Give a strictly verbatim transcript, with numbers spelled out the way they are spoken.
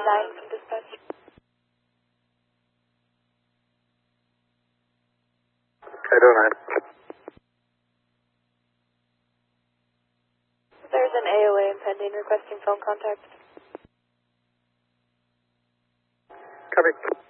nine from dispatch. eight oh nine. There's an A O A impending requesting phone contact. Copy.